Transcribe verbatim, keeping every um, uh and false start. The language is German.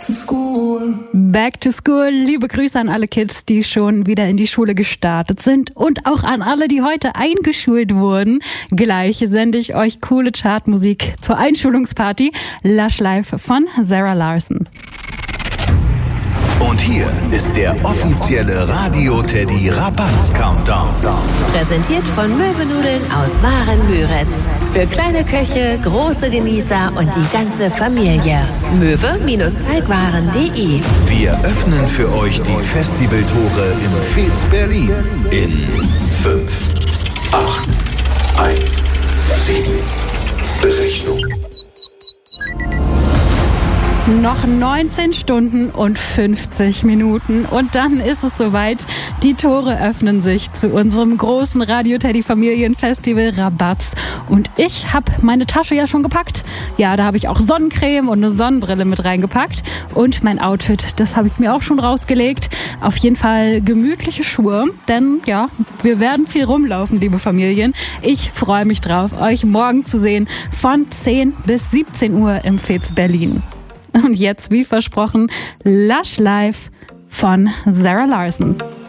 to school. Back to school. Liebe Grüße an alle Kids, die schon wieder in die Schule gestartet sind und auch an alle, die heute eingeschult wurden. Gleich sende ich euch coole Chartmusik zur Einschulungsparty. Lush Life von Zara Larsson. Und hier ist der offizielle Radio Teddy Rabatz Countdown. Präsentiert von Möwenudeln aus Waren-Müritz. Für kleine Köche, große Genießer und die ganze Familie. Möwe-Teigwaren punkt de. Wir öffnen für euch die Festivaltore im Fez Berlin. In fünf, acht, eins, sieben. Berechnung. Noch neunzehn Stunden und fünfzig Minuten und dann ist es soweit. Die Tore öffnen sich zu unserem großen Radio Teddy Familienfestival Rabatz. Und ich habe meine Tasche ja schon gepackt. Ja, da habe ich auch Sonnencreme und eine Sonnenbrille mit reingepackt. Und mein Outfit, das habe ich mir auch schon rausgelegt. Auf jeden Fall gemütliche Schuhe, denn ja, wir werden viel rumlaufen, liebe Familien. Ich freue mich drauf, euch morgen zu sehen von zehn bis siebzehn Uhr im Fez Berlin. Und jetzt, wie versprochen, Lush Life von Zara Larsson.